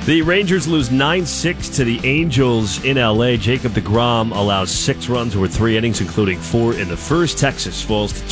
The Rangers lose 9-6 to the Angels in L.A. Jacob deGrom allows 6 runs over 3 innings, including 4 in the first. Texas falls to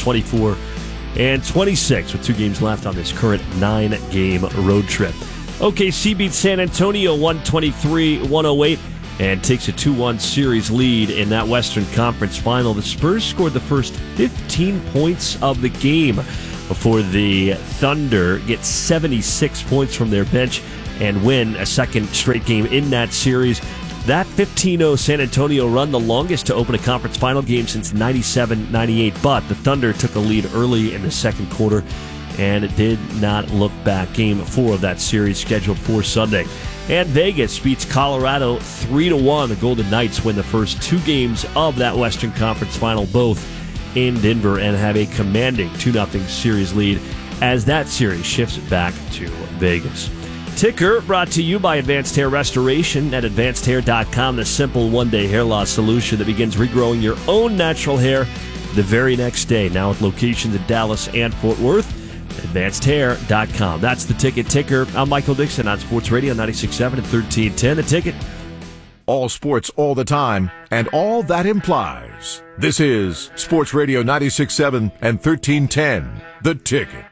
24-26 with 2 games left on this current 9-game road trip. OKC beats San Antonio 123-108 and takes a 2-1 series lead in that Western Conference final. The Spurs scored the first 15 points of the game before the Thunder get 76 points from their bench and win a second straight game in that series. That 15-0 San Antonio run, the longest to open a conference final game since 97-98, but the Thunder took a lead early in the second quarter and did not look back. Game 4 of that series scheduled for Sunday. And Vegas beats Colorado 3-1. The Golden Knights win the first 2 games of that Western Conference final, both in Denver, and have a commanding 2-0 series lead as that series shifts back to Vegas. Ticker brought to you by Advanced Hair Restoration at AdvancedHair.com, the simple one-day hair loss solution that begins regrowing your own natural hair the very next day. Now with locations in Dallas and Fort Worth, AdvancedHair.com. That's the Ticker. I'm Michael Dixon on Sports Radio 96.7 and 1310. The Ticket. All sports, all the time, and all that implies. This is Sports Radio 96.7 and 1310. The Ticket.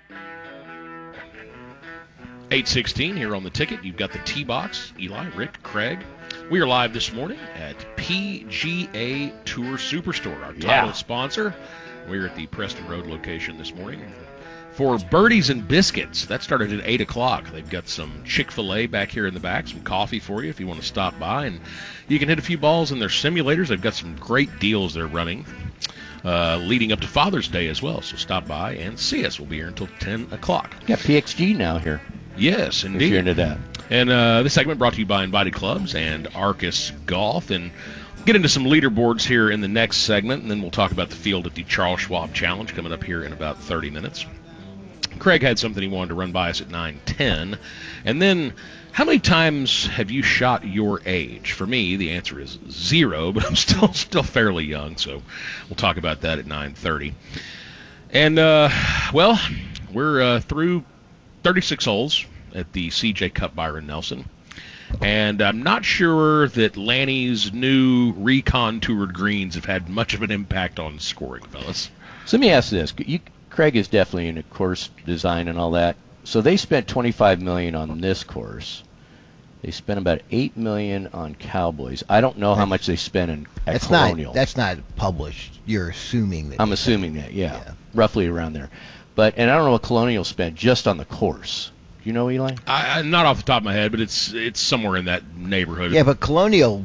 8:16 here on The Ticket. You've got the T-Box, Eli, Rick, Craig. We are live this morning at PGA Tour Superstore, our title sponsor. We're at the Preston Road location this morning for Birdies and Biscuits. That started at 8 o'clock. They've got some Chick-fil-A back here in the back, some coffee for you if you want to stop by. And you can hit a few balls in their simulators. They've got some great deals they're running leading up to Father's Day as well. So stop by and see us. We'll be here until 10 o'clock. Got PXG now here. Yes, indeed. If you're into that. And this segment brought to you by Invited Clubs and Arcus Golf. And get into some leaderboards here in the next segment, and then we'll talk about the field at the Charles Schwab Challenge coming up here in about 30 minutes. Craig had something he wanted to run by us at 9:10. And then, how many times have you shot your age? For me, the answer is 0, but I'm still fairly young, so we'll talk about that at 9:30. And, well, we're through 36 holes at the CJ Cup Byron Nelson. And I'm not sure that Lanny's new recontoured greens have had much of an impact on scoring, fellas. So let me ask this. Craig is definitely into course design and all that. So they spent $25 million on this course. They spent about $8 million on Cowboys. I don't know how much they spent at Colonial. That's not published. You're assuming that. I'm assuming that, yeah. Roughly around there. And I don't know what Colonial spent just on the course. Do you know, Eli? Not off the top of my head, but it's somewhere in that neighborhood. Yeah, but Colonial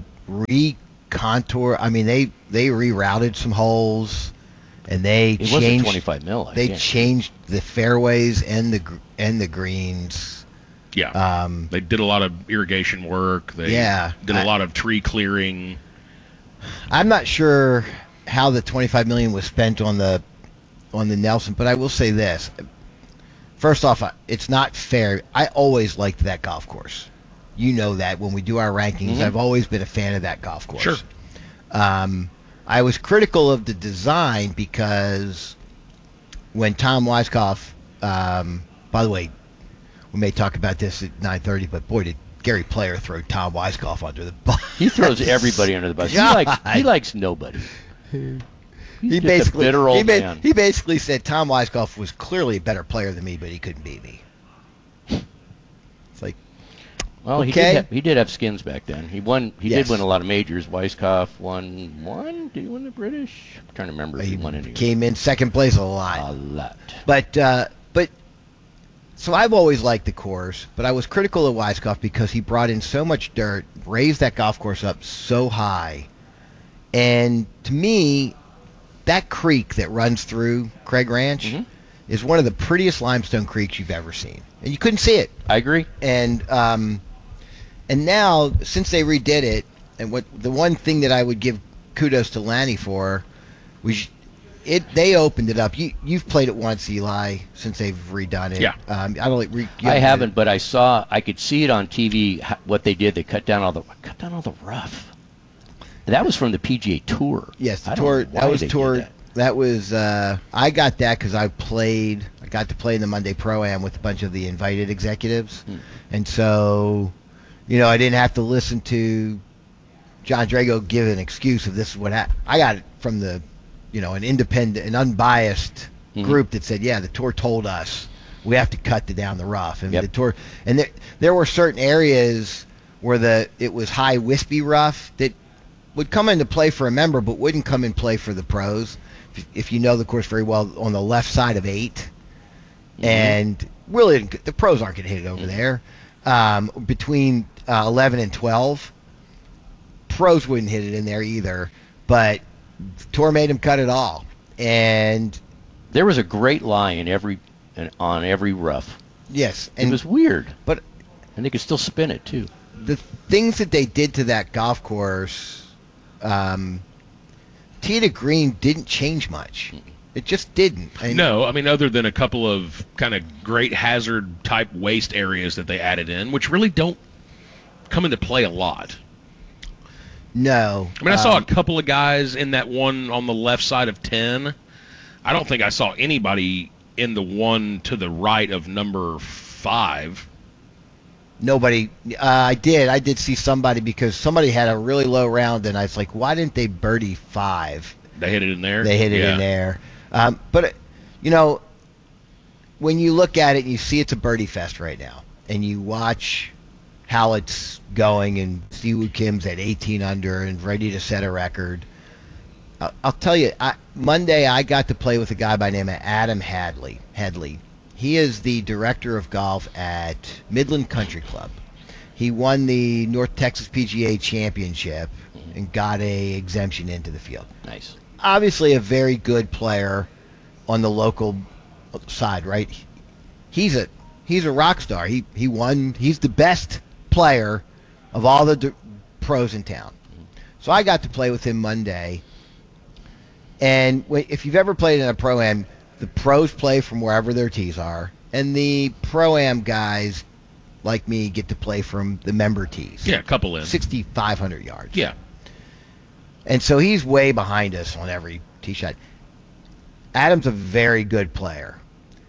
recontour. I mean, they rerouted some holes, and they changed. Wasn't $25 million. They changed the fairways and the greens. Yeah. They did a lot of irrigation work. They did a lot of tree clearing. I'm not sure how the $25 million was spent on the Nelson, but I will say this. First off, it's not fair. I always liked that golf course. You know that when we do our rankings, I've always been a fan of that golf course. Sure. I was critical of the design because when Tom Weiskopf, by the way, we may talk about this at 9:30, but boy, did Gary Player throw Tom Weiskopf under the bus. He throws everybody under the bus. He likes nobody. He basically said Tom Weiskopf was clearly a better player than me, but he couldn't beat me. It's like, well, okay. he did have skins back then. He did win a lot of majors. Weiskopf won. Did he win the British? I'm trying to remember if he won any. Came in second place a lot. A lot. But so I've always liked the course, but I was critical of Weiskopf because he brought in so much dirt, raised that golf course up so high, and to me, that creek that runs through Craig Ranch is one of the prettiest limestone creeks you've ever seen, and you couldn't see it. I agree. And now since they redid it, and the one thing that I would give kudos to Lanny for was they opened it up. You've played it once, Eli, since they've redone it. Yeah. I haven't, but I could see it on TV. What they did, they cut down all the rough. That was from the PGA Tour. Yes, the tour. That was tour. That was. I got that because I got to play in the Monday Pro-Am with a bunch of the invited executives, and so I didn't have to listen to John Drago give an excuse of this is what happened. I got it from the, an independent, an unbiased group that said, yeah, the tour told us we have to cut down the rough. And the tour, and there were certain areas where it was high wispy rough that would come into play for a member, but wouldn't come in play for the pros. If you know the course very well, on the left side of 8, and really the pros aren't going to hit it over there. Between 11 and 12, pros wouldn't hit it in there either, but tour made them cut it all. And there was a great lie on every rough. Yes, and it was weird, and they could still spin it too. The things that they did to that golf course, tee to green didn't change much. It just didn't. No, I mean, other than a couple of kind of great hazard type waste areas that they added in, which really don't come into play a lot. No. I mean, I saw a couple of guys in that one on the left side of 10. I don't think I saw anybody in the one to the right of number 5. Nobody. I did see somebody because somebody had a really low round, and I was like, why didn't they birdie 5? They hit it in there? They hit it in there. But, when you look at it and you see it's a birdie fest right now, and you watch how it's going, and Siwoo Kim's at 18 under and ready to set a record, I'll tell you, Monday I got to play with a guy by the name of Adam Headley. He is the director of golf at Midland Country Club. He won the North Texas PGA Championship and got a exemption into the field. Nice. Obviously a very good player on the local side, right? He's a rock star. He won. He's the best player of all the pros in town. So I got to play with him Monday. And if you've ever played in a Pro-Am, the pros play from wherever their tees are, and the Pro-Am guys, like me, get to play from the member tees. Yeah, a couple in. 6,500 yards. Yeah. And so he's way behind us on every tee shot. Adam's a very good player.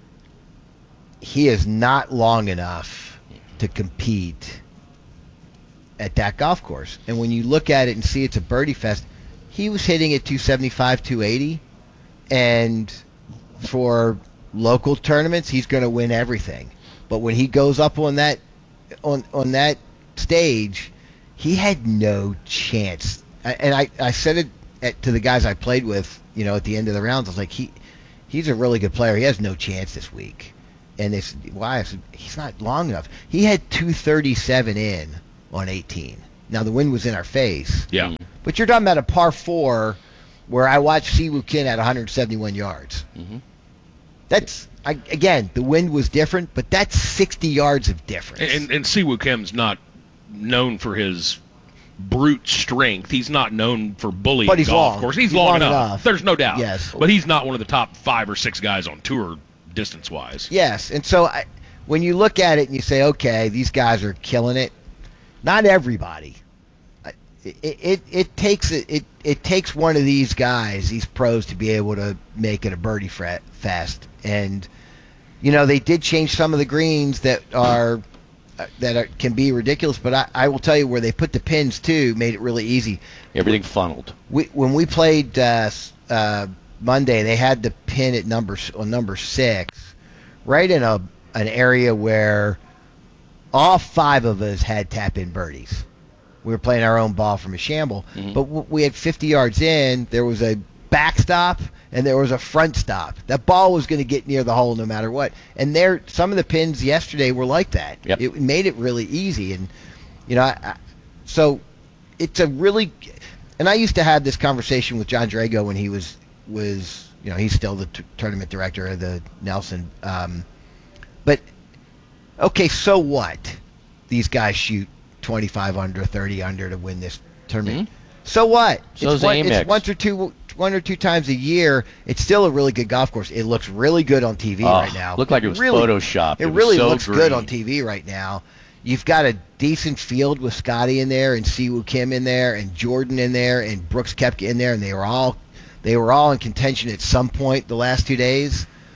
He is not long enough to compete at that golf course. And when you look at it and see it's a birdie fest, he was hitting at 275, 280, and for local tournaments, he's going to win everything. But when he goes up on that stage, he had no chance. And I said it to the guys I played with, at the end of the rounds. I was like, he's a really good player. He has no chance this week. And they said, why? I said, he's not long enough. He had 237 in on 18. Now, the wind was in our face. Yeah. But you're talking about a par 4 where I watched Siwoo Kim at 171 yards. Mm-hmm. Again, the wind was different, but that's 60 yards of difference. And Siwoo Kim's not known for his brute strength. He's not known for bullying but he's golf long. course. He's long enough. There's no doubt. Yes. But he's not one of the top 5 or 6 guys on tour distance-wise. Yes. And so when you look at it and you say, okay, these guys are killing it, not everybody. It takes one of these guys, these pros, to be able to make it a birdie fest. And they did change some of the greens that can be ridiculous, but I will tell you where they put the pins too made it really easy. Everything funneled. When we played Monday, they had the pin at number 6, right in an area where all 5 of us had tap-in birdies. We were playing our own ball from a shamble, but we had 50 yards in. There was a backstop and there was a front stop. That ball was going to get near the hole no matter what. And some of the pins yesterday were like that. Yep. It made it really easy. And so it's a really. And I used to have this conversation with John Drago when he was he's still the tournament director of the Nelson. But okay, so what? These guys shoot 25 under, 30 under to win this tournament. So what? So it's one or two times a year. It's still a really good golf course. It looks really good on TV right now. Looked like it was photoshopped. It really looks good on TV right now. You've got a decent field with Scotty in there and Siwoo Kim in there and Jordan in there and Brooks Koepka in there, and they were all in contention at some point the last 2 days.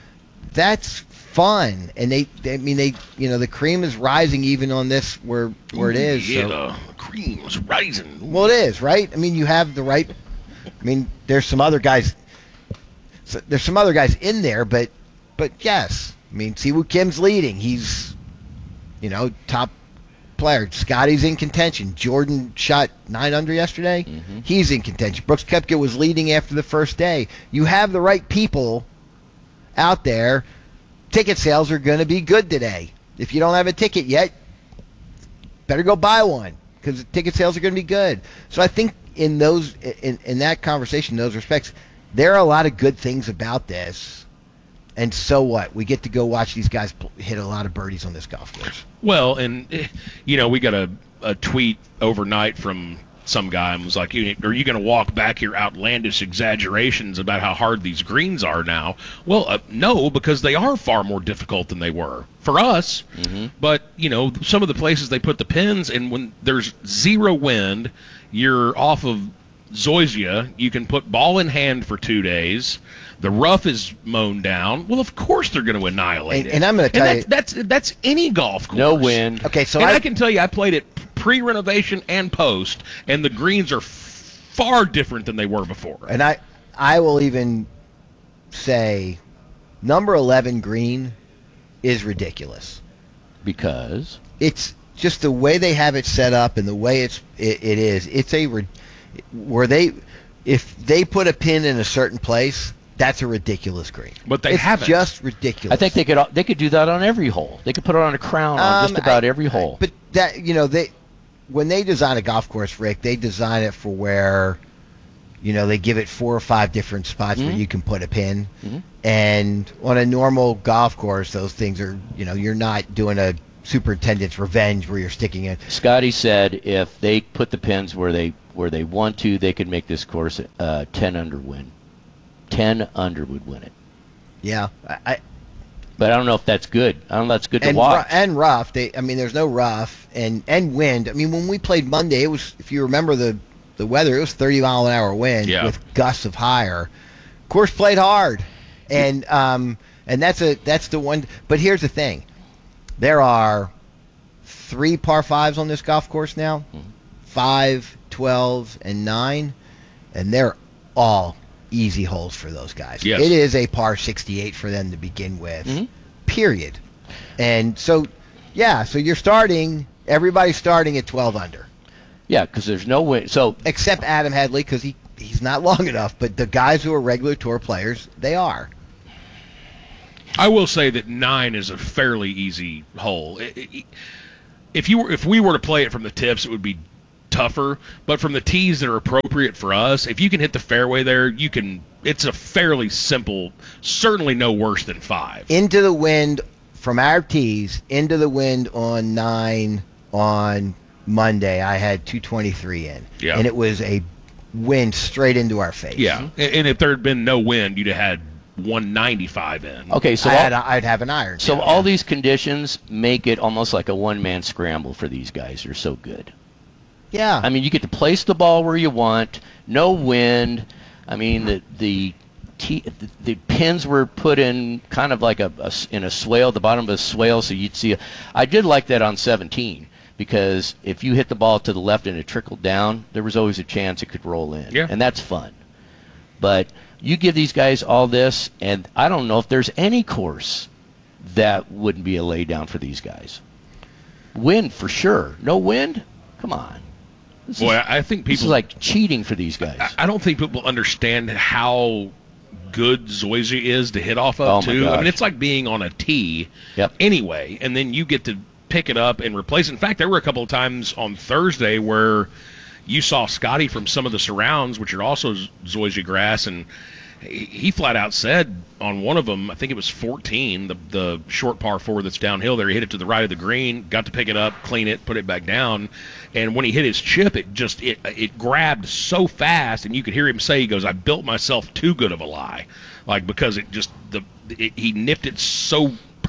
that's fun, and they the cream is rising even on this where it is. Yeah, So. the cream is rising. Well, it is, right? I mean, you have the right. I mean, there's some other guys. There's some other guys in there, but yes, I mean, Siwoo Kim's leading. He's, top player. Scotty's in contention. Jordan shot 9 under yesterday. Mm-hmm. He's in contention. Brooks Koepka was leading after the first day. You have the right people out there. Ticket sales are going to be good today. If you don't have a ticket yet, better go buy one because the ticket sales are going to be good. So I think in that conversation, in those respects, there are a lot of good things about this. And so what? We get to go watch these guys hit a lot of birdies on this golf course. Well, and we got a tweet overnight from some guy and was like, are you going to walk back your outlandish exaggerations about how hard these greens are now? Well, no, because they are far more difficult than they were for us. Mm-hmm. But, some of the places they put the pins, and when there's zero wind, you're off of Zoysia, you can put ball in hand for 2 days. The rough is mown down. Well, of course they're going to annihilate it. And I'm going to tell you, that's any golf course. No wind. Okay, so I can tell you, I played it pre-renovation and post, and the greens are far different than they were before. And I will even say, number 11 green is ridiculous Because it's just the way they have it set up and the way it is. It's if they put a pin in a certain place, that's a ridiculous green. But they it's haven't. Just ridiculous. I think they could do that on every hole. They could put it on a crown on just about every hole. But that when they design a golf course, Rick, they design it for where they give it 4 or 5 different spots where you can put a pin. Mm-hmm. And on a normal golf course, those things are you're not doing a superintendent's revenge where you're sticking it. Scotty said if they put the pins where they want to, they could make this course 10 under win. 10 under would win it. Yeah, but I don't know if that's good. I don't know if that's good to and watch. And rough. There's no rough and wind. I mean, when we played Monday, it was, if you remember the weather, it was 30-mile-an-hour wind with gusts of higher. Course played hard, and that's the one. But here's the thing: there are 3 par 5s on this golf course now, 5, 12, and 9, and they're all easy holes for those guys. Yes. It is a par 68 for them to begin with, period. And so everybody's starting at 12 under. Yeah, because there's no way. So except Adam Hadley, because he's not long enough. But the guys who are regular tour players, they are. I will say that 9 is a fairly easy hole. If we were to play it from the tips, it would be tougher, but from the tees that are appropriate for us, if you can hit the fairway there, it's a fairly simple, certainly no worse than 5. Into the wind from our tees, into the wind on 9 on Monday, I had 223 in. Yeah. And it was a wind straight into our face. Yeah. And if there had been no wind, you'd have had 195 in. Okay, so I'd have an iron. So all these conditions make it almost like a one-man scramble for these guys. They're so good. Yeah. I mean, you get to place the ball where you want, no wind. I mean, the pins were put in kind of like in a swale, the bottom of a swale, so you'd see. I did like that on 17 because if you hit the ball to the left and it trickled down, there was always a chance it could roll in. Yeah. And that's fun. But you give these guys all this, and I don't know if there's any course that wouldn't be a laydown for these guys. Wind for sure. No wind? Come on. I think people. This is like cheating for these guys. I don't think people understand how good Zoysia is to hit off of, Oh, my too. I gosh. mean, it's like being on a tee anyway, and then you get to pick it up and replace it. In fact, there were a couple of times on Thursday where you saw Scotty from some of the surrounds, which are also Zoysia grass, and he flat out said on one of them, I think it was 14, the short par 4 that's downhill there, he hit it to the right of the green, got to pick it up, clean it, put it back down, and when he hit his chip, it grabbed so fast, and you could hear him say, he goes, I built myself too good of a lie, like because he nipped it so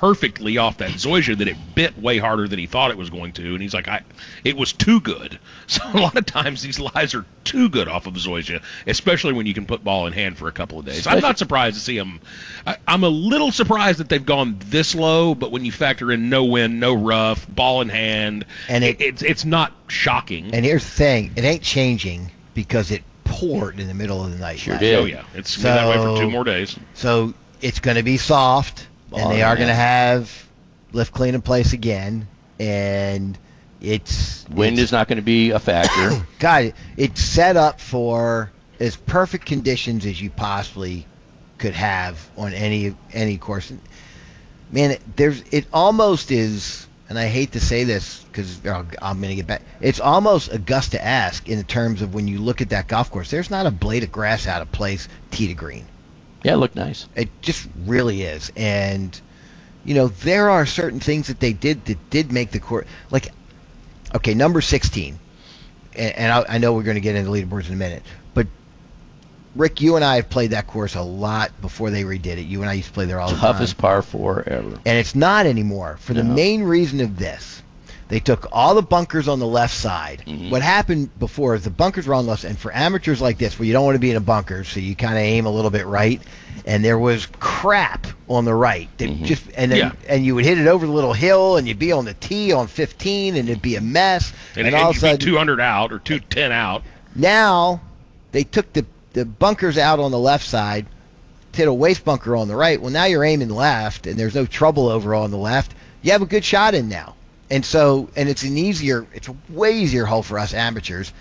perfectly off that zoysia that it bit way harder than he thought it was going to, and he's like, it was too good. So a lot of times these lives are too good off of zoysia, especially when you can put ball in hand for a couple of days. I'm not surprised to see them. I'm a little surprised that they've gone this low, but when you factor in no wind, no rough, ball in hand, and it's not shocking. And here's the thing, it ain't changing because it poured in the middle of the night. Sure did. Oh yeah, it's been that way for 2 more days. So it's going to be soft, and they are going to have lift clean in place again, and wind is not going to be a factor. God, it's set up for as perfect conditions as you possibly could have on any course. Man, it almost is, and I hate to say this because I'm going to get back. It's almost Augusta-esque in terms of when you look at that golf course. There's not a blade of grass out of place tee to green. Yeah, it looked nice. It just really is. And, there are certain things that they did that did make the course. Like, okay, number 16. And I know we're going to get into leaderboards in a minute. But, Rick, you and I have played that course a lot before they redid it. You and I used to play there all the time. Toughest par 4 ever. And it's not anymore for the main reason of this. They took all the bunkers on the left side. Mm-hmm. What happened before is the bunkers were on the left, and for amateurs like this, where you don't want to be in a bunker, so you kind of aim a little bit right, and there was crap on the right. And you would hit it over the little hill, and you'd be on the tee on 15, and it'd be a mess. And all of a sudden, 200 out or 210 out. Now they took the bunkers out on the left side, hit a waste bunker on the right. Well, now you're aiming left, and there's no trouble over on the left. You have a good shot in now. And it's a way easier hole for us amateurs.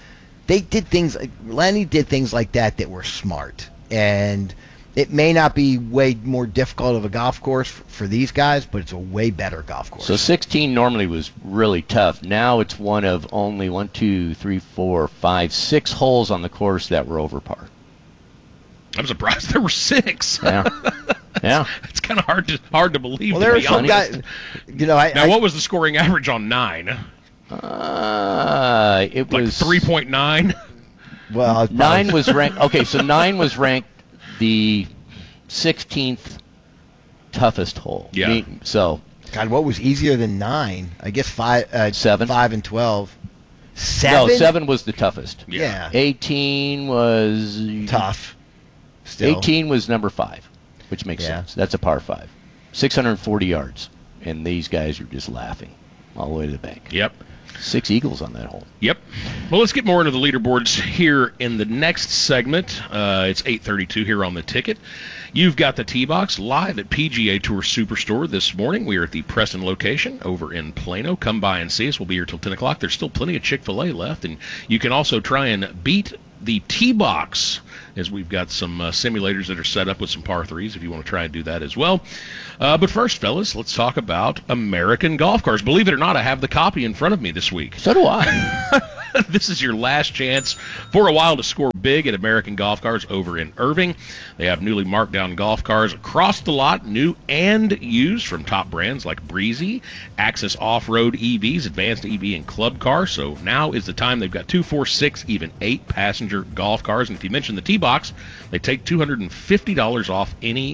Lenny did things like that were smart. And it may not be way more difficult of a golf course for these guys, but it's a way better golf course. So 16 normally was really tough. Now it's one of only 6 holes on the course that were over par. I'm surprised there were 6. Yeah. Yeah, it's kind of hard to believe. Well, there are some guys. What was the scoring average on 9? It was 3.9. Well, 9 was ranked. Okay, so 9 was ranked the 16th toughest hole. Yeah. God, what was easier than 9? I guess 7, 5, and 12. 7. No, 7 was the toughest. Yeah. 18 was tough. Still. 18 was number 5. Which makes sense. That's a par 5. 640 yards. And these guys are just laughing all the way to the bank. Yep. 6 eagles on that hole. Yep. Well, let's get more into the leaderboards here in the next segment. It's 8:32 here on the ticket. You've got the T-Box live at PGA Tour Superstore this morning. We are at the Preston location over in Plano. Come by and see us. We'll be here till 10 o'clock. There's still plenty of Chick-fil-A left. And you can also try and beat the T-Box, as we've got some simulators that are set up with some par 3s if you want to try and do that as well. But first, fellas, let's talk about American Golf Cars. Believe it or not, I have the copy in front of me this week. So do I. This is your last chance for a while to score big at American Golf Cars over in Irving. They have newly marked down golf cars across the lot, new and used, from top brands like Breezy, Axis Off-Road EVs, Advanced EV, and Club Car. So now is the time. They've got 2, 4, 6, even 8-passenger golf cars. And if you mention the T-Box, they take $250 off any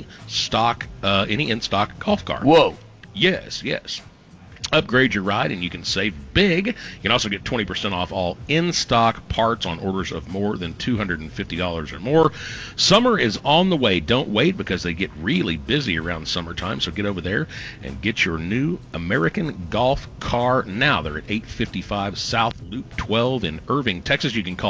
in-stock golf car. Whoa. Yes. Upgrade your ride, and you can save big. You can also get 20% off all in-stock parts on orders of more than $250 or more. Summer is on the way. Don't wait, because they get really busy around summertime. So get over there and get your new American Golf Car now. They're at 855 South Loop 12 in Irving, Texas. You can call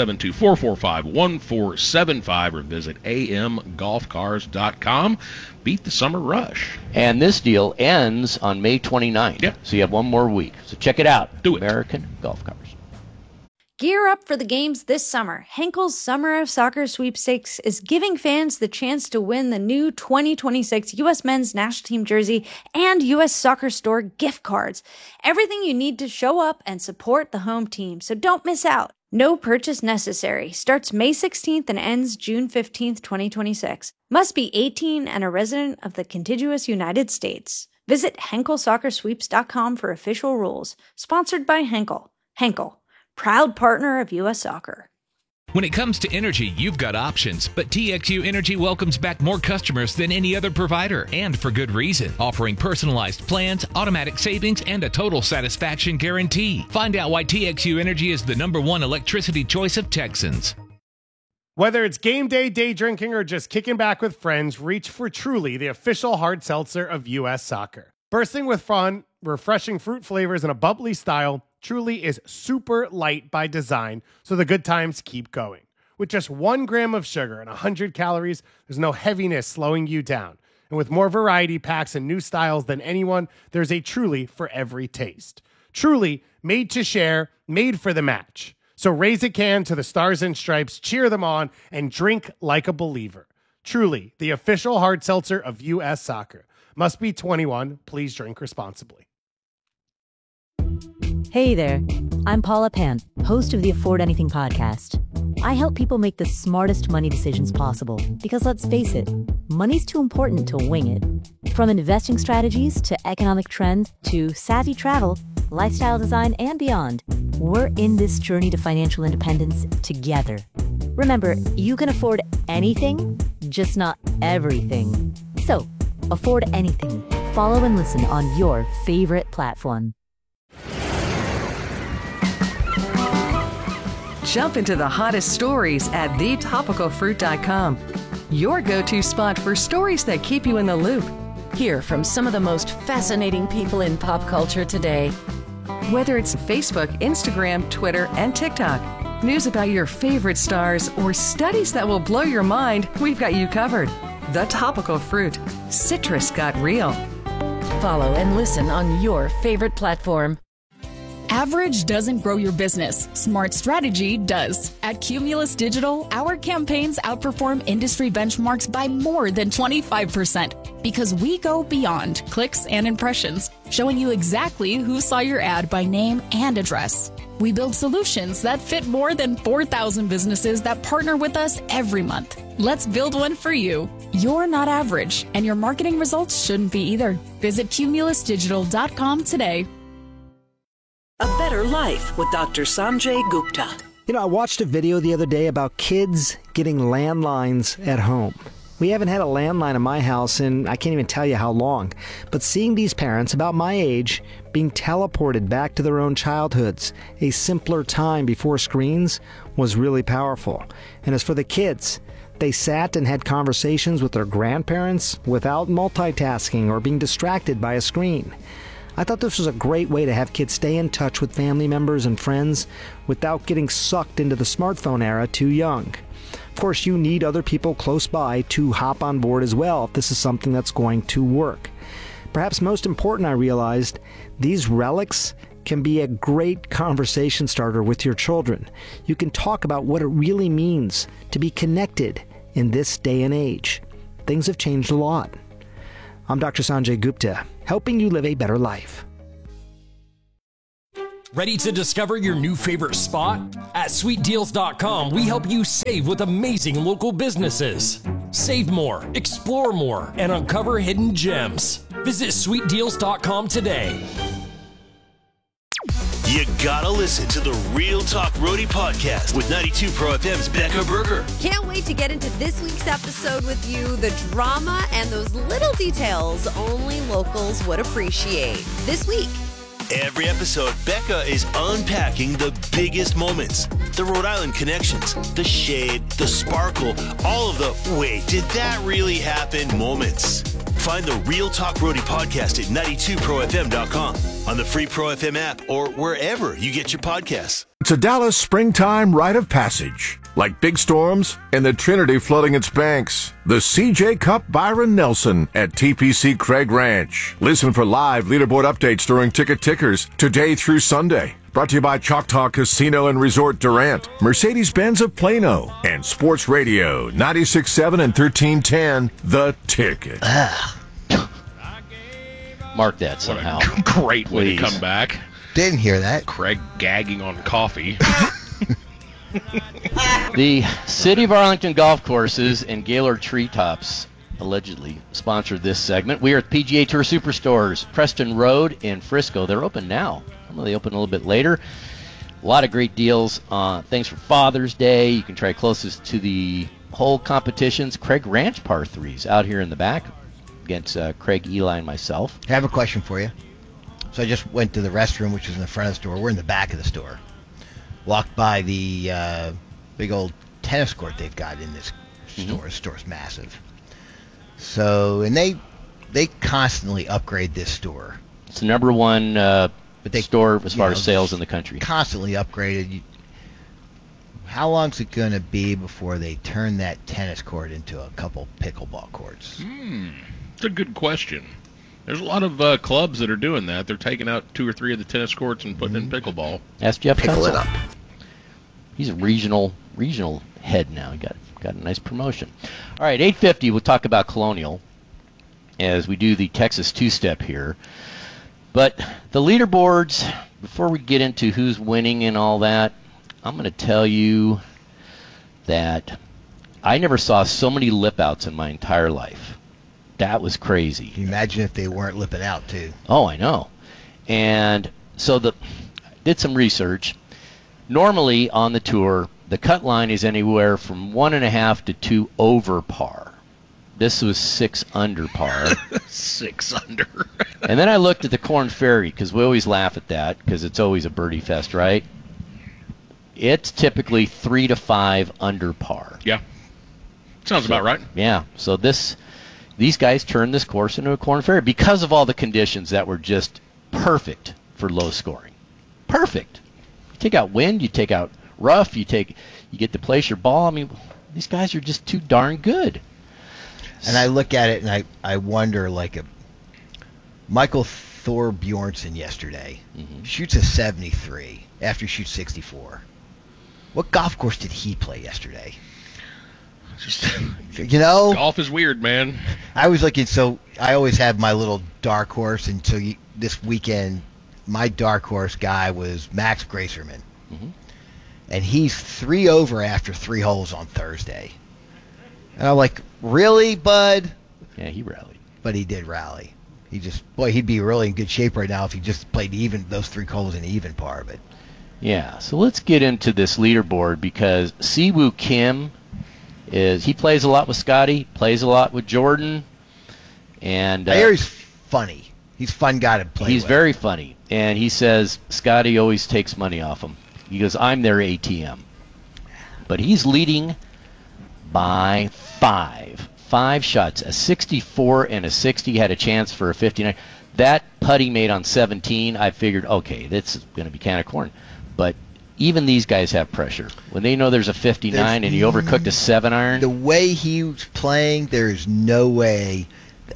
972-445-1475 or visit amgolfcars.com. Beat the summer rush. And this deal ends on May 29th. Yep. So you have one more week. So check it out. Do it. American Golf Cars. Gear up for the games this summer. Henkel's Summer of Soccer Sweepstakes is giving fans the chance to win the new 2026 U.S. Men's National Team jersey and U.S. Soccer Store gift cards. Everything you need to show up and support the home team, so don't miss out. No purchase necessary. Starts May 16th and ends June 15th, 2026. Must be 18 and a resident of the contiguous United States. Visit HenkelSoccerSweeps.com for official rules. Sponsored by Henkel. Henkel, proud partner of U.S. Soccer. When it comes to energy, you've got options, but TXU Energy welcomes back more customers than any other provider, and for good reason, offering personalized plans, automatic savings, and a total satisfaction guarantee. Find out why TXU Energy is the #1 electricity choice of Texans. Whether it's game day, day drinking, or just kicking back with friends, reach for Truly, the official hard seltzer of U.S. Soccer. Bursting with fun, refreshing fruit flavors, and a bubbly style, Truly is super light by design, so the good times keep going. With just 1 gram of sugar and 100 calories, there's no heaviness slowing you down. And with more variety packs and new styles than anyone, there's a Truly for every taste. Truly, made to share, made for the match. So raise a can to the Stars and Stripes, cheer them on, and drink like a believer. Truly, the official hard seltzer of U.S. Soccer. Must be 21. Please drink responsibly. Hey there, I'm Paula Pan, host of the Afford Anything podcast. I help people make the smartest money decisions possible because let's face it, money's too important to wing it. From investing strategies to economic trends to savvy travel, lifestyle design, and beyond, we're in this journey to financial independence together. Remember, you can afford anything, just not everything. So, afford anything. Follow and listen on your favorite platform. Jump into the hottest stories at thetopicalfruit.com. Your go-to spot for stories that keep you in the loop. Hear from some of the most fascinating people in pop culture today. Whether it's Facebook, Instagram, Twitter, and TikTok, news about your favorite stars, or studies that will blow your mind, we've got you covered. The Topical Fruit. Citrus got real. Follow and listen on your favorite platform. Average doesn't grow your business. Smart strategy does. At Cumulus Digital, our campaigns outperform industry benchmarks by more than 25% because we go beyond clicks and impressions, showing you exactly who saw your ad by name and address. We build solutions that fit more than 4,000 businesses that partner with us every month. Let's build one for you. You're not average, and your marketing results shouldn't be either. Visit cumulusdigital.com today. A Better Life with Dr. Sanjay Gupta. You know, I watched a video the other day about kids getting landlines at home. We haven't had a landline in my house in I can't even tell you how long. But seeing these parents about my age being teleported back to their own childhoods, a simpler time before screens, was really powerful. And as for the kids, they sat and had conversations with their grandparents without multitasking or being distracted by a screen. I thought this was a great way to have kids stay in touch with family members and friends without getting sucked into the smartphone era too young. Of course, you need other people close by to hop on board as well if this is something that's going to work. Perhaps most important, I realized, these relics can be a great conversation starter with your children. You can talk about what it really means to be connected in this day and age. Things have changed a lot. I'm Dr. Sanjay Gupta, helping you live a better life. Ready to discover your new favorite spot? At SweetDeals.com, we help you save with amazing local businesses. Save more, explore more, and uncover hidden gems. Visit SweetDeals.com today. You gotta listen to the Real Talk Roadie podcast with 92 Pro FM's Becca Berger. Can't wait to get into this week's episode with you. The drama and those little details only locals would appreciate. This week. Every episode, Becca is unpacking the biggest moments. The Rhode Island connections, the shade, the sparkle, all of the wait, did that really happen moments. Find the Real Talk Roadie podcast at 92profm.com, on the free Pro FM app, or wherever you get your podcasts. It's a Dallas springtime rite of passage. Like big storms and the Trinity flooding its banks. The CJ Cup Byron Nelson at TPC Craig Ranch. Listen for live leaderboard updates during ticket tickers today through Sunday. Brought to you by Choctaw Casino and Resort Durant, Mercedes-Benz of Plano, and Sports Radio 96.7 and 1310, The Ticket. Mark that somehow. What a great way Please. to come back. Didn't hear that. Craig gagging on coffee. The City of Arlington Golf Courses and Gaylord Treetops allegedly sponsored this segment. We are at PGA Tour Superstores, Preston Road in Frisco. They're open now. They open a little bit later. A lot of great deals. Thanks for Father's Day. You can try closest to the hole competitions. Craig Ranch par 3s out here in the back against Craig, Eli, and myself. I have a question for you. So I just went to the restroom, which is in the front of the store. We're in the back of the store. Walked by the big old tennis court they've got in this store. The store's massive. So, and they constantly upgrade this store. It's the number one store as far as sales in the country. Constantly upgraded. How long's it going to be before they turn that tennis court into a couple pickleball courts? It's a good question. There's a lot of clubs that are doing that. They're taking out 2 or 3 of the tennis courts and putting in pickleball. Ask Jeff Pickle it Kuntzel. up. He's a regional head now. He got a nice promotion. All right, 8:50. We'll talk about Colonial as we do the Texas two-step here. But the leaderboards, before we get into who's winning and all that, I'm going to tell you that I never saw so many lip outs in my entire life. That was crazy. Can you imagine if they weren't lipping out, too? Oh, I know. And so did some research. Normally on the tour, the cut line is anywhere from 1.5 to 2 over par. This was 6 under par. 6 under. And then I looked at the Korn Ferry, because we always laugh at that, because it's always a birdie fest, right? It's typically 3 to 5 under par. Yeah. Sounds about right. Yeah. So these guys turned this course into a Korn Ferry because of all the conditions that were just perfect for low scoring. Perfect. You take out wind, you take out rough, you get to place your ball. I mean, these guys are just too darn good. And I look at it and I wonder, like, Michael Thorbjornsen yesterday shoots a 73 after he shoots 64. What golf course did he play yesterday? Golf is weird, man. I was looking, so I always have my little dark horse, and so this weekend, my dark horse guy was Max Gracerman. And he's 3 over after 3 holes on Thursday. And I'm like, really, bud? Yeah, he rallied. But he did rally. He'd be really in good shape right now if he just played those 3 holes in even par. But yeah, so let's get into this leaderboard, because Siwoo Kim he plays a lot with Scotty, plays a lot with Jordan, and I hear he's funny. He's a fun guy to play with. He's very funny, and he says Scotty always takes money off him. He goes, I'm their ATM. But he's leading by 5. 5 shots, a 64 and a 60, had a chance for a 59. That putt he made on 17, I figured, okay, this is going to be can of corn. But even these guys have pressure. When they know there's a 59 and he overcooked a 7-iron. The way he was playing, there's no way.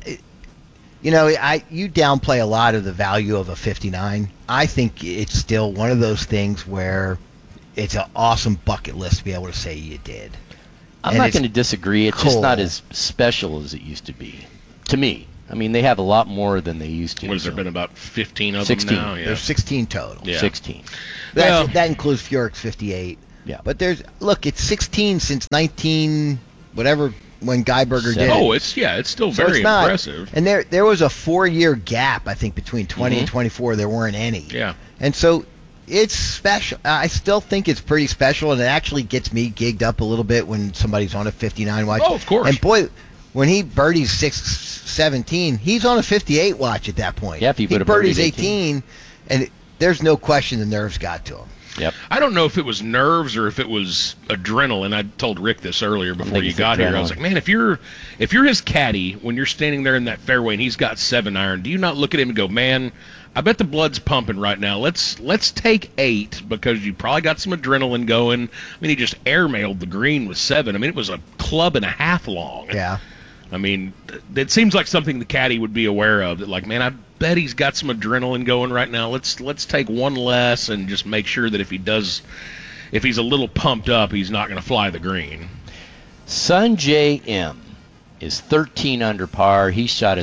You downplay a lot of the value of a 59. I think it's still one of those things where it's an awesome bucket list to be able to say you did. I'm not going to disagree. It's just not as special as it used to be, to me. I mean, they have a lot more than they used to. What has there been, about 15 of them now? Yeah. There's 16 total. Yeah. 16. That includes Fjork's 58. Yeah. But it's 16 since 19 whatever when Geiberger did it. Oh, it's still very impressive. And there was a 4-year gap, I think, between 20 and 24. There weren't any. Yeah. And so it's special. I still think it's pretty special, and it actually gets me gigged up a little bit when somebody's on a 59 watch. Oh, of course. And boy, when he birdies 17, he's on a 58 watch at that point. Yeah, if he birdies 18, and there's no question the nerves got to him. Yep. I don't know if it was nerves or if it was adrenaline. I told Rick this earlier before you got here. I was like, man, if you're his caddy when you're standing there in that fairway and he's got 7-iron, do you not look at him and go, man, I bet the blood's pumping right now. Let's take 8 because you probably got some adrenaline going. I mean, he just airmailed the green with 7. I mean, it was a club and a half long. Yeah. I mean, it seems like something the caddy would be aware of. That, like, man, I bet he's got some adrenaline going right now. Let's take one less and just make sure that if he's a little pumped up, he's not going to fly the green. Sungjae M is 13 under par. He shot a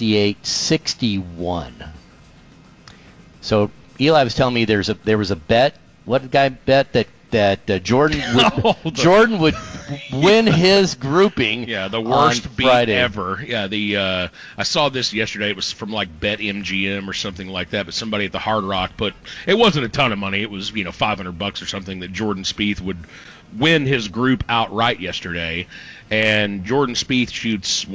68-61. So Eli was telling me there was a bet. What did the guy bet that Jordan would win his grouping. Yeah, the worst on beat Friday. ever. Yeah, I saw this yesterday. It was from like BetMGM or something like that. But somebody at the Hard Rock it wasn't a ton of money. It was $500 or something that Jordan Spieth would win his group outright yesterday. And Jordan Spieth shoots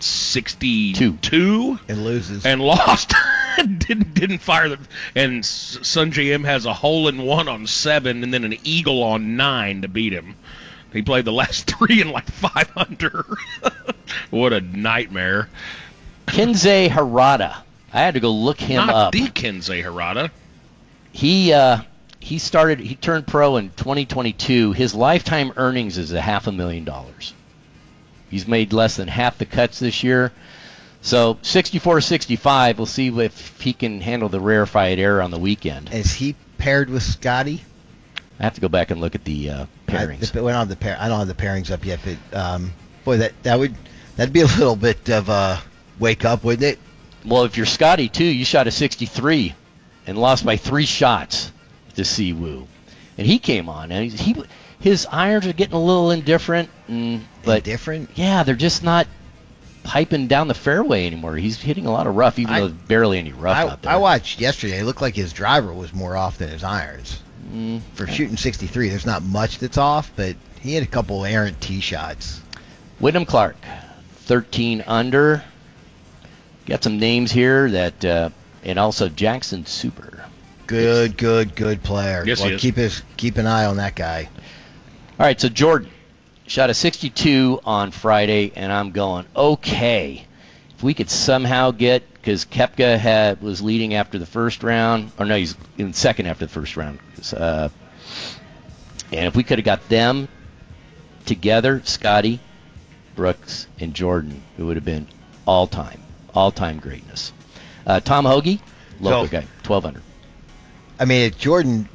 62 and loses and lost. didn't fire them. And Sungjae Im has a hole-in-one on 7 and then an eagle on 9 to beat him. He played the last 3 in like 5 under. What a nightmare. Kensei Harada. I had to go look him Not up. the Kensei Harada. He turned pro in 2022. His lifetime earnings is $500,000. He's made less than half the cuts this year. So 64-65, we'll see if he can handle the rarefied air on the weekend. Is he paired with Scotty? I have to go back and look at the pairings. I don't have the pairings up yet, but boy, that'd be a little bit of a wake up, wouldn't it? Well, if you're Scotty too, you shot a 63 and lost by 3 shots to Siwoo, and he came on and his irons are getting a little indifferent, indifferent? Yeah, they're just not piping down the fairway anymore. He's hitting a lot of rough, even though there's barely any rough out there. I watched yesterday. It looked like his driver was more off than his irons. For shooting 63, there's not much that's off, but he had a couple errant tee shots. Wyndham Clark, 13 under. Got some names here that, and also Jackson Super. Good player. Yes, he is. Keep an eye on that guy. All right, so Jordan shot a 62 on Friday, and I'm going, okay, if we could somehow get, because Koepka was leading after the first round, or no, he's in second after the first round. And if we could have got them together, Scotty, Brooks, and Jordan, it would have been all-time greatness. Tom Hoagie, local guy, 12 under. I mean, Jordan,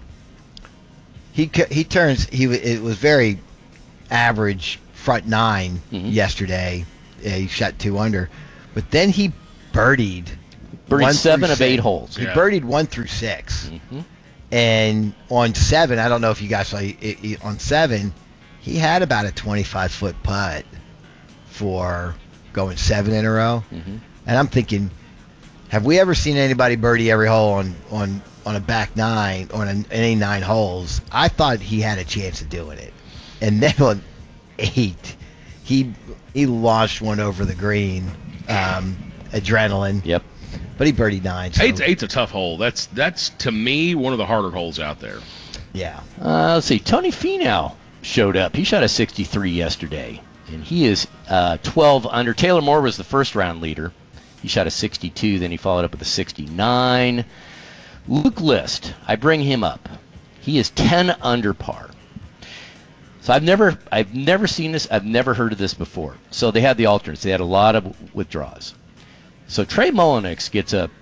it was very average front 9 yesterday. He shot 2 under, but then he birdied 7 of 8 holes. He birdied 1 through 6, and on 7, I don't know if you guys saw. On 7, he had about a 25-foot putt for going 7 in a row, and I'm thinking, have we ever seen anybody birdie every hole on a back 9 on any 9 holes? I thought he had a chance of doing it, and then on 8, he launched one over the green, adrenaline. Yep. But he birdied 9. So. Eight's a tough hole. That's to me one of the harder holes out there. Yeah. Let's see. Tony Finau showed up. He shot a 63 yesterday, and he is 12 under. Taylor Moore was the first round leader. He shot a 62. Then he followed up with a 69. Luke List, I bring him up. He is 10 under par. So I've never seen this. I've never heard of this before. So they had the alternates. They had a lot of withdrawals. So Trey Mullinax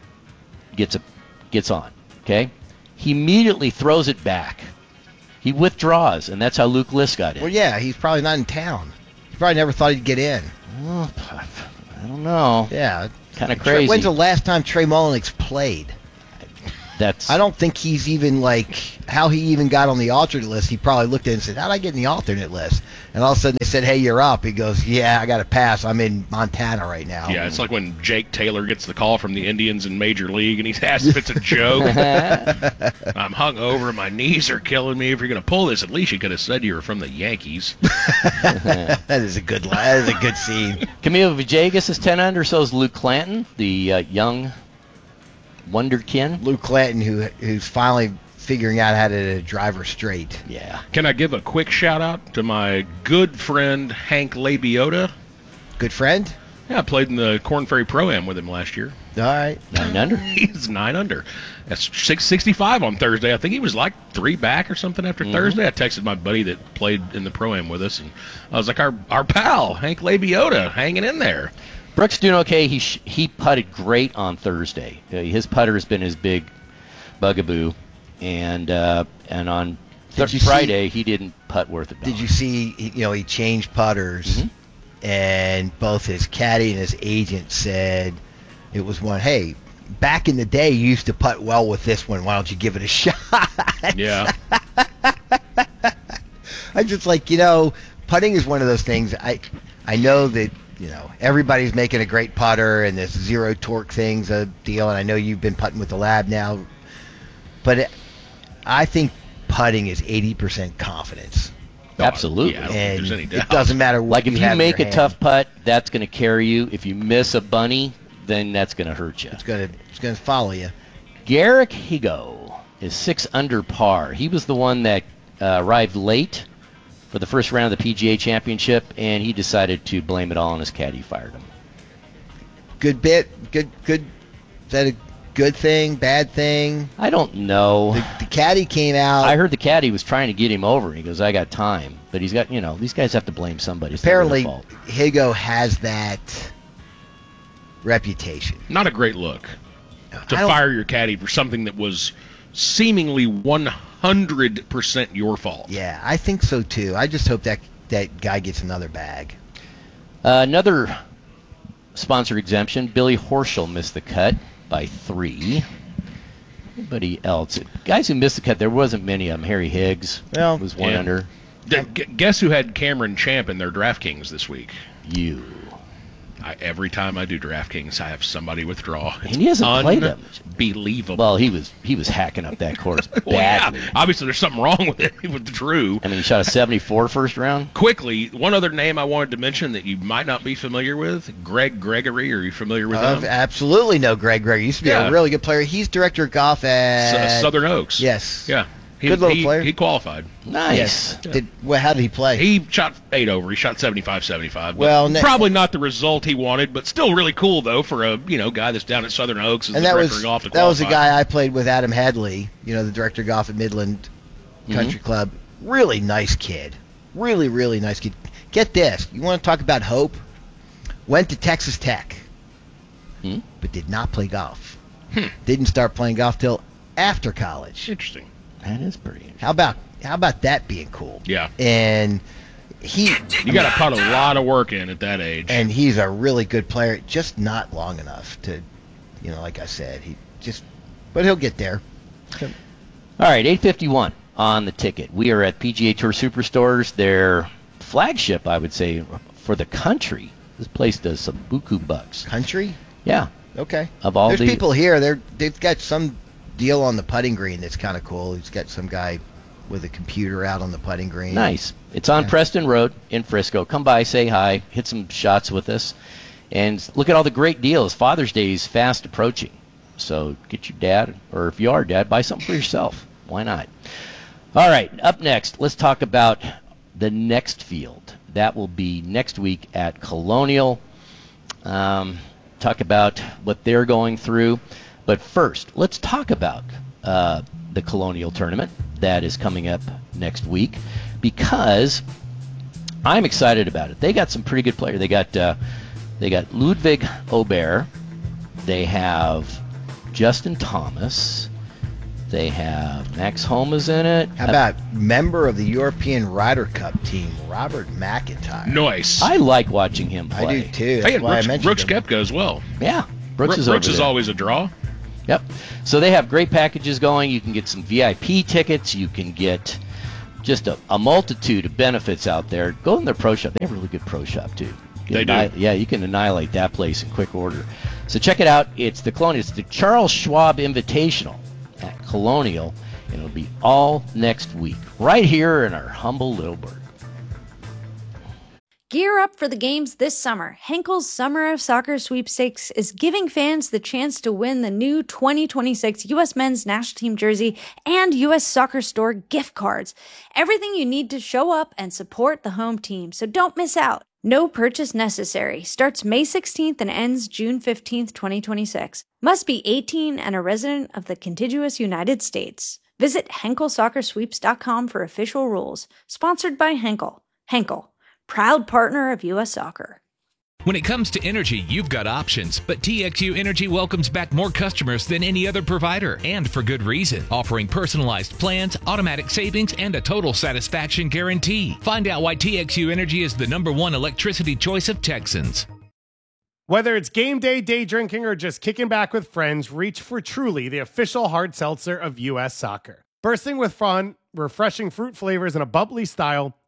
gets on. Okay, he immediately throws it back. He withdraws, and that's how Luke List got in. Well, yeah, he's probably not in town. He probably never thought he'd get in. Well, I don't know. Yeah, kind of crazy. When's the last time Trey Mullinax played? I don't think he's even how he even got on the alternate list. He probably looked at it and said, how'd I get in the alternate list? And all of a sudden they said, hey, you're up. He goes, yeah, I got to pass. I'm in Montana right now. Yeah, it's like when Jake Taylor gets the call from the Indians in Major League and he's asked if it's a joke. I'm hungover. My knees are killing me. If you're going to pull this, at least you could have said you were from the Yankees. That is a good scene. Camilo Villegas is 10 under. So is Luke Clanton, the young wonderkin. Luke Clanton, who's finally figuring out how to drive her straight. Yeah. Can I give a quick shout out to my good friend Hank Labiota? Good friend? Yeah, I played in the Korn Ferry Pro-Am with him last year. All right. 9 under? He's 9 under. That's 665 on Thursday. I think he was like 3 back or something after Thursday. I texted my buddy that played in the Pro-Am with us, and I was like, our pal, Hank Labiota, hanging in there. Brooks doing okay. He putted great on Thursday. His putter has been his big bugaboo, and on Friday he didn't putt worth a dollar. Did you see? He changed putters, and both his caddy and his agent said it was one. Hey, back in the day, you used to putt well with this one. Why don't you give it a shot? Yeah. I'm just putting is one of those things. I know that, everybody's making a great putter, and this zero torque thing's a deal, and I know you've been putting with the lab now. But I think putting is 80% confidence. Absolutely. Yeah, I don't think there's any doubt. It doesn't matter what Like if you have in make your a hand. tough putt, that's going to carry you. If you miss a bunny, then that's going to hurt you. It's gonna follow you. Garrick Higo is 6 under par. He was the one that arrived late for the first round of the PGA Championship, and he decided to blame it all on his caddy. Fired him. Good bit. Good. Is that a good thing? Bad thing? I don't know. The caddy came out. I heard the caddy was trying to get him over. He goes, I got time. But he's got, these guys have to blame somebody. It's not their Apparently, fault. Higo has that reputation. Not a great look to fire your caddy for something that was seemingly 100% your fault. Yeah, I think so too. I just hope that guy gets another bag. Another sponsor exemption. Billy Horschel missed the cut by 3. Anybody else? Guys who missed the cut, there wasn't many of them. Harry Higgs was 1 under. Guess who had Cameron Champ in their DraftKings this week? You. Every time I do DraftKings, I have somebody withdraw. And he hasn't played them. Unbelievable. Well, he was hacking up that course badly. Well, yeah, obviously there's something wrong with it. He withdrew. I mean, he shot a 74 first round. Quickly, one other name I wanted to mention that you might not be familiar with, Greg Gregory. Are you familiar with him? Absolutely know Greg Gregory. He used to be a really good player. He's director of golf at Southern Oaks. Yes. Yeah. Good little player. He qualified. Nice. Yes. How did he play? He shot 8 over. He shot 75-75. Well, probably not the result he wanted, but still really cool though for a guy that's down at Southern Oaks as the director of golf to that was the qualify. guy I played with, Adam Hadley. The director of golf at Midland Country Club. Really nice kid. Really, really nice kid. Get this. You want to talk about hope? Went to Texas Tech, but did not play golf. Didn't start playing golf till after college. Interesting. That is pretty interesting. How about that being cool? Yeah. And you got to put a lot of work in at that age. And he's a really good player, just not long enough to, like I said, but he'll get there. All right, 8:51 on the ticket. We are at PGA Tour Superstores, their flagship, I would say, for the country. This place does some buku bucks. Country? Yeah. Okay. There's people here. They've got some deal on the putting green that's kind of cool. He's got some guy with a computer out on the putting green. Nice. It's on Preston Road in Frisco. Come by, say hi, hit some shots with us, and look at all the great deals. Father's Day is fast approaching, so get your dad, or if you are dad, buy something for yourself. Why not? All right, up next, let's talk about the next field. That will be next week at Colonial. Talk about what they're going through. But first, let's talk about the Colonial Tournament that is coming up next week, because I'm excited about it. They got some pretty good players. They got Ludwig Aubert. They have Justin Thomas. They have Max Homa's in it. How about member of the European Ryder Cup team, Robert McIntyre? Nice. I like watching him play. I do too. That's why I mentioned Brooks him. Koepka as well. Yeah. Brooks is always a draw. Yep. So they have great packages going. You can get some VIP tickets. You can get just a multitude of benefits out there. Go in their pro shop. They have a really good pro shop, too. They do. Yeah, you can annihilate that place in quick order. So check it out. It's the Colonial. It's the Charles Schwab Invitational at Colonial, and it'll be all next week, right here in our humble little burg. Gear up for the games this summer. Henkel's Summer of Soccer Sweepstakes is giving fans the chance to win the new 2026 U.S. Men's National Team jersey and U.S. Soccer Store gift cards. Everything you need to show up and support the home team, so don't miss out. No purchase necessary. Starts May 16th and ends June 15th, 2026. Must be 18 and a resident of the contiguous United States. Visit HenkelSoccerSweeps.com for official rules. Sponsored by Henkel. Henkel, proud partner of U.S. Soccer. When it comes to energy, you've got options, but TXU Energy welcomes back more customers than any other provider, and for good reason. Offering personalized plans, automatic savings, and a total satisfaction guarantee. Find out why TXU Energy is the #1 electricity choice of Texans. Whether it's game day, day drinking, or just kicking back with friends, reach for Truly, the official hard seltzer of U.S. Soccer. Bursting with fun, refreshing fruit flavors, and a bubbly style,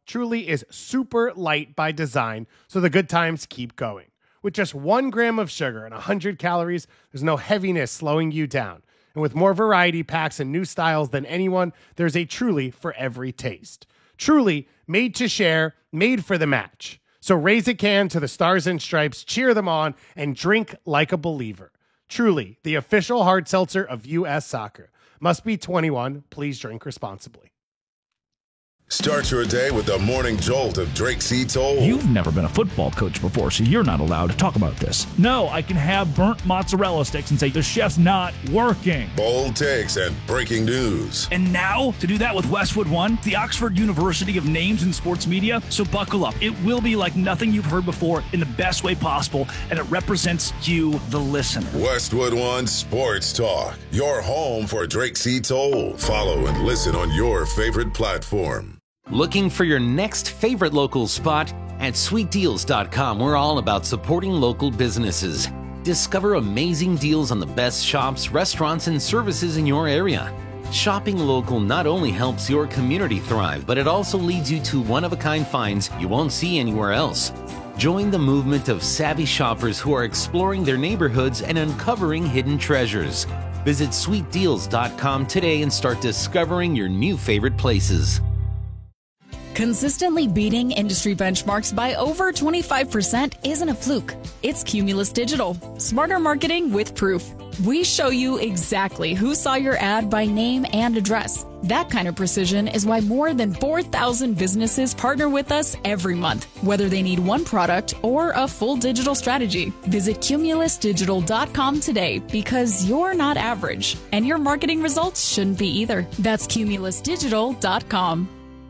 Truly is super light by design, so the good times keep going. With just 1 gram of sugar and 100 calories, there's no heaviness slowing you down. And with more variety packs and new styles than anyone, there's a Truly for every taste. Truly, made to share, made for the match. So raise a can to the Stars and Stripes, cheer them on, and drink like a believer. Truly, the official hard seltzer of U.S. Soccer. Must be 21. Please drink responsibly. Start your day with the morning jolt of Drake C. Toll. You've never been a football coach before, so you're not allowed to talk about this. No, I can have burnt mozzarella sticks and say the chef's not working. Bold takes and breaking news. And now, to do that with Westwood One, the Oxford University of Names in Sports Media. So buckle up. It will be like nothing you've heard before in the best way possible, and it represents you, the listener. Westwood One Sports Talk, your home for Drake C. Toll. Follow and listen on your favorite platform. Looking for your next favorite local spot? At sweetdeals.com, we're all about supporting local businesses. Discover amazing deals on the best shops, restaurants, and services in your area. Shopping local not only helps your community thrive, but it also leads you to one-of-a-kind finds you won't see anywhere else. Join the movement of savvy shoppers who are exploring their neighborhoods and uncovering hidden treasures. Visit sweetdeals.com today and start discovering your new favorite places. Consistently beating industry benchmarks by over 25% isn't a fluke. It's Cumulus Digital. Smarter marketing with proof. We show you exactly who saw your ad by name and address. That kind of precision is why more than 4,000 businesses partner with us every month, whether they need one product or a full digital strategy. Visit cumulusdigital.com today because you're not average, and your marketing results shouldn't be either. That's cumulusdigital.com.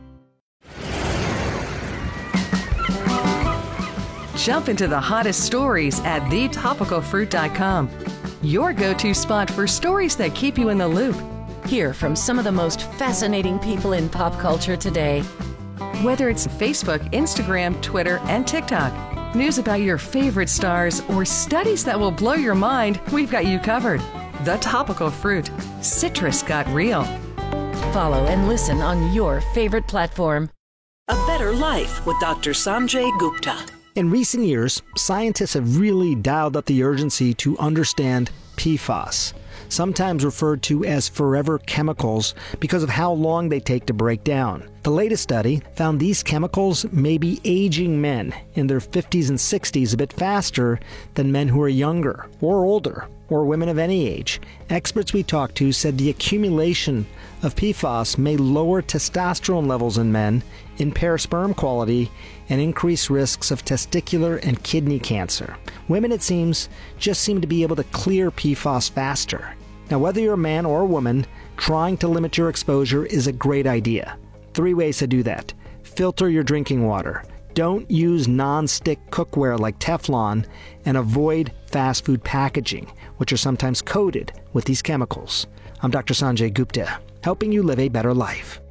Jump into the hottest stories at thetopicalfruit.com. Your go-to spot for stories that keep you in the loop. Hear from some of the most fascinating people in pop culture today. Whether it's Facebook, Instagram, Twitter, and TikTok, news about your favorite stars, or studies that will blow your mind, we've got you covered. The Topical Fruit. Citrus got real. Follow and listen on your favorite platform. A Better Life with Dr. Sanjay Gupta. In recent years, scientists have really dialed up the urgency to understand PFAS, sometimes referred to as forever chemicals because of how long they take to break down. The latest study found these chemicals may be aging men in their 50s and 60s a bit faster than men who are younger or older, or women of any age. Experts we talked to said the accumulation of PFAS may lower testosterone levels in men, impair sperm quality, and increase risks of testicular and kidney cancer. Women, it seems, just seem to be able to clear PFAS faster. Now, whether you're a man or a woman, trying to limit your exposure is a great idea. 3 ways to do that. Filter your drinking water. Don't use non-stick cookware like Teflon, and avoid fast food packaging, which are sometimes coated with these chemicals. I'm Dr. Sanjay Gupta, helping you live a better life.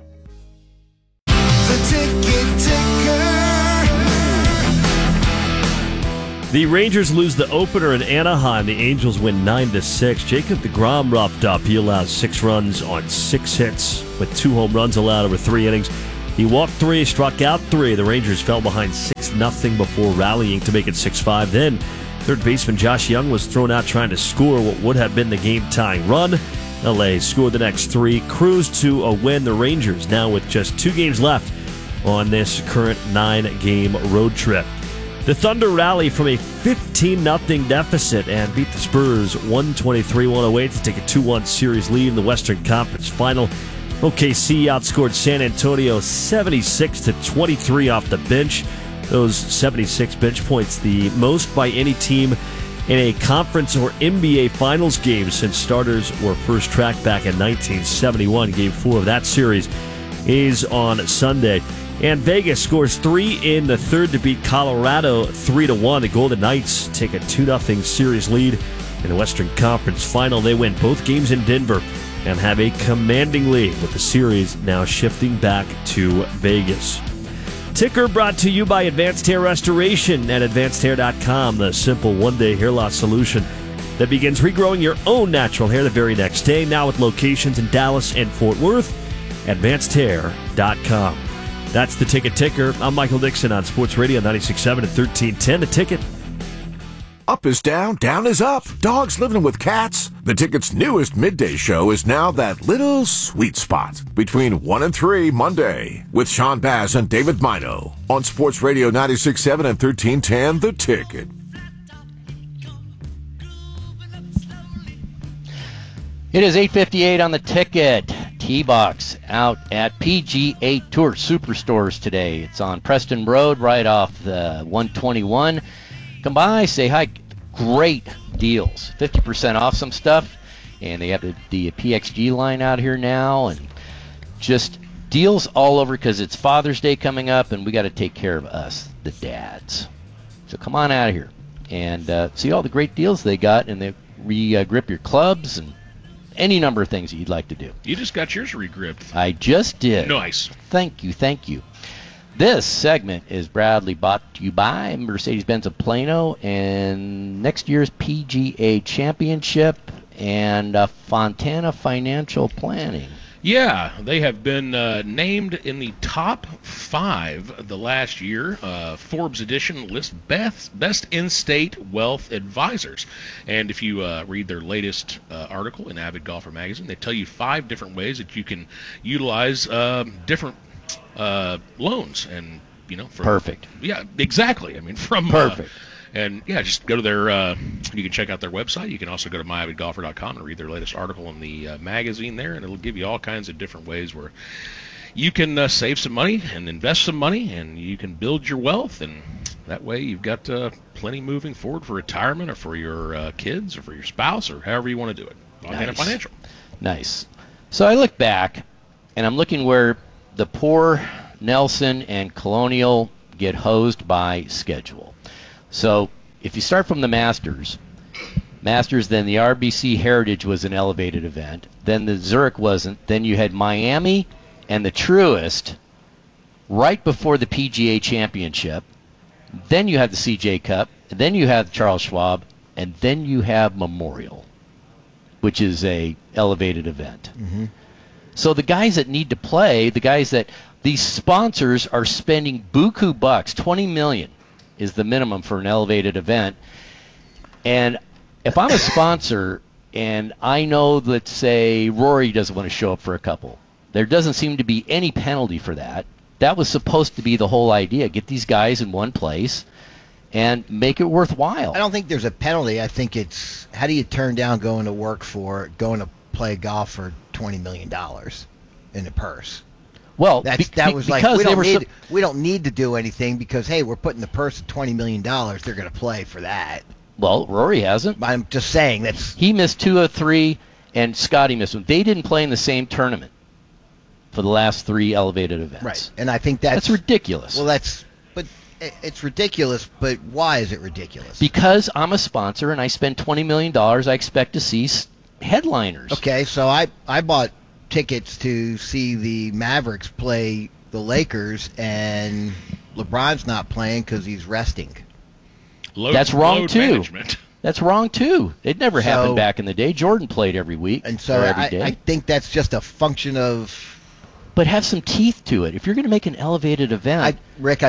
The Rangers lose the opener in Anaheim. The Angels win 9-6. Jacob deGrom roughed up. He allowed 6 runs on 6 hits with 2 home runs allowed over 3 innings. He walked 3, struck out 3. The Rangers fell behind 6-0 before rallying to make it 6-5. Then third baseman Josh Young was thrown out trying to score what would have been the game-tying run. LA scored the next 3, cruised to a win. The Rangers now with just 2 games left on this current 9-game road trip. The Thunder rally from a 15-0 deficit and beat the Spurs 123-108 to take a 2-1 series lead in the Western Conference Final. OKC outscored San Antonio 76-23 off the bench. Those 76 bench points, the most by any team in a conference or NBA Finals game since starters were first tracked back in 1971. Game 4 of that series is on Sunday. And Vegas scores 3 in the third to beat Colorado 3-1. The Golden Knights take a 2-0 series lead in the Western Conference Final. They win both games in Denver and have a commanding lead, with the series now shifting back to Vegas. Ticker brought to you by Advanced Hair Restoration at AdvancedHair.com, the simple one-day hair loss solution that begins regrowing your own natural hair the very next day. Now with locations in Dallas and Fort Worth, AdvancedHair.com. That's the Ticket Ticker. I'm Michael Dixon on Sports Radio 96.7 and 1310. The Ticket. Up is down, down is up. Dogs living with cats. The Ticket's newest midday show is now that little sweet spot between 1 and 3 Monday with Sean Bass and David Mino on Sports Radio 96.7 and 1310. The Ticket. It is 8:58 on the Ticket. T-Box out at PGA Tour Superstores today. It's on Preston Road right off the 121. Come by, say hi. Great deals. 50% off some stuff. And they have the PXG line out here now. And just deals all over because it's Father's Day coming up and we got to take care of us, the dads. So come on out of here and see all the great deals they got. And they re-grip your clubs and any number of things that you'd like to do. You just got yours re-gripped. I just did. Nice. Thank you. This segment is proudly brought to you by Mercedes-Benz of Plano and next year's PGA Championship and Fontana Financial Planning. Yeah, they have been named in the top 5 the last year. Forbes edition lists best in-state wealth advisors. And if you read their latest article in Avid Golfer magazine, they tell you 5 different ways that you can utilize different loans. And perfect. Yeah, exactly. I mean, from perfect. And yeah, just go to their. You can check out their website. You can also go to myavidgolfer.com and read their latest article in the magazine there, and it'll give you all kinds of different ways where you can save some money and invest some money, and you can build your wealth, and that way you've got plenty moving forward for retirement or for your kids or for your spouse or however you want to do it. Fontana Financial. Nice. So I look back, and I'm looking where the poor Nelson and Colonial get hosed by schedule. So if you start from the Masters, then the RBC Heritage was an elevated event. Then the Zurich wasn't. Then you had Miami and the Truist right before the PGA Championship. Then you have the CJ Cup. And then you have Charles Schwab. And then you have Memorial, which is a elevated event. Mm-hmm. So the guys that need to play, these sponsors are spending buku bucks, $20 million. Is the minimum for an elevated event. And if I'm a sponsor and I know that, say, Rory doesn't want to show up for a couple, there doesn't seem to be any penalty for that. That was supposed to be the whole idea. Get these guys in one place and make it worthwhile. I don't think there's a penalty. I think it's how do you turn down going to play golf for $20 million in the purse? Well, that was like we don't need to do anything because hey, we're putting the purse at $20 million. They're going to play for that. Well, Rory hasn't. I'm just saying he missed 2 of 3, and Scotty missed 1. They didn't play in the same tournament for the last 3 elevated events. Right, and I think that's ridiculous. Well, it's ridiculous. But why is it ridiculous? Because I'm a sponsor and I spend $20 million. I expect to see headliners. Okay, so I bought tickets to see the Mavericks play the Lakers, and LeBron's not playing because he's resting. That's wrong too. That's wrong too. It never happened back in the day. Jordan played every week, and so every day. I think that's just a function of. But have some teeth to it. If you're going to make an elevated event, Rick,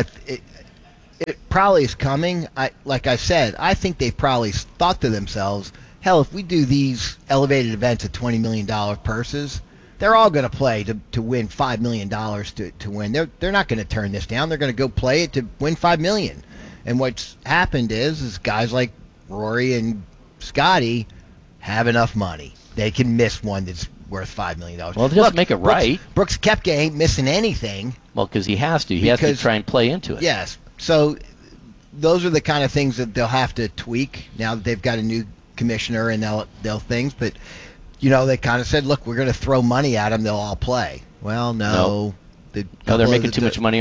it probably is coming. Like I said, I think they probably thought to themselves, hell, if we do these elevated events at $20 million purses. They're all going to play to win $5 million to win. They're not going to turn this down. They're going to go play it to win $5 million. And what's happened is guys like Rory and Scotty have enough money. They can miss one that's worth $5 million. Well, it doesn't make it right. Brooks Koepka ain't missing anything. Well, because he has to. He has to try and play into it. Yes. So those are the kind of things that they'll have to tweak now that they've got a new commissioner and they'll things. But they kind of said, look, we're going to throw money at them. They'll all play. Well, no. They're making too much money